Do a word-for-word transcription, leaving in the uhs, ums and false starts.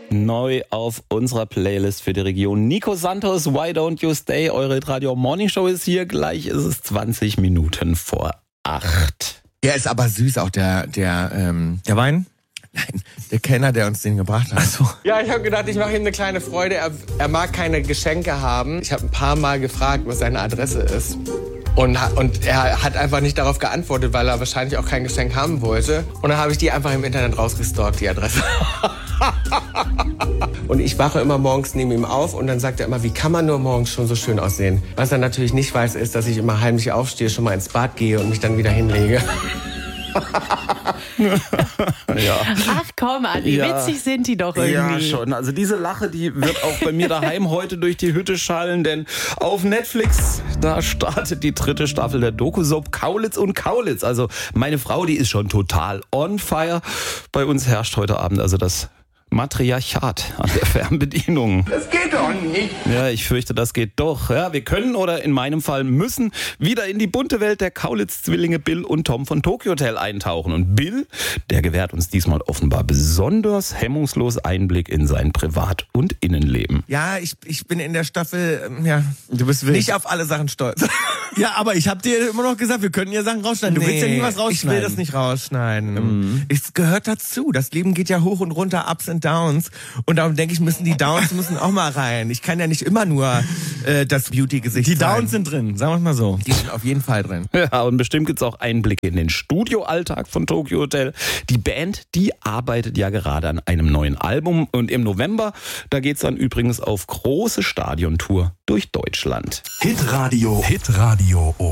Neu auf unserer Playlist für die Region. Nico Santos, Why Don't You Stay? Eure Radio Morning Show ist hier. Gleich ist es zwanzig Minuten vor acht. Der ist aber süß, auch der, der, ähm, Der Wein? Nein, der Kenner, der uns den gebracht hat. Ach so. Ja, ich habe gedacht, ich mache ihm eine kleine Freude. Er, er mag keine Geschenke haben. Ich habe ein paar Mal gefragt, was seine Adresse ist. Und, und er hat einfach nicht darauf geantwortet, weil er wahrscheinlich auch kein Geschenk haben wollte. Und dann habe ich die einfach im Internet rausgestalkt, die Adresse. Und ich wache immer morgens neben ihm auf und dann sagt er immer, wie kann man nur morgens schon so schön aussehen? Was er natürlich nicht weiß, ist, dass ich immer heimlich aufstehe, schon mal ins Bad gehe und mich dann wieder hinlege. Ja. Ach komm, Andi, Ja. witzig sind die doch irgendwie. Ja, schon. Also diese Lache, die wird auch bei mir daheim heute durch die Hütte schallen, denn auf Netflix, da startet die dritte Staffel der Doku-Soap Kaulitz und Kaulitz. Also meine Frau, die ist schon total on fire. Bei uns herrscht heute Abend also das Matriarchat an der Fernbedienung. Das geht doch nicht. Ja, ich fürchte, das geht doch. Ja, wir können oder in meinem Fall müssen wieder in die bunte Welt der Kaulitz-Zwillinge Bill und Tom von Tokyo Hotel eintauchen. Und Bill, der gewährt uns diesmal offenbar besonders hemmungslos Einblick in sein Privat- und Innenleben. Ja, ich, ich bin in der Staffel, ähm, ja, Du bist wild. nicht auf alle Sachen stolz. Ja, aber ich habe dir immer noch gesagt, wir können ja Sachen rausschneiden. Du willst ja nie was rausschneiden. Ich will das nicht rausschneiden. Mhm. Es gehört dazu. Das Leben geht ja hoch und runter, Ups und Downs. Und darum denke ich, müssen die Downs müssen auch mal rein. Ich kann ja nicht immer nur äh, das Beauty-Gesicht Die sein. Downs sind drin, sagen wir mal so. Die sind auf jeden Fall drin. Ja, und bestimmt gibt's auch Einblicke in den Studioalltag von Tokyo Hotel. Die Band, die arbeitet ja gerade an einem neuen Album. Und im November, da geht's dann übrigens auf große Stadiontour durch Deutschland. Hitradio. Hitradio.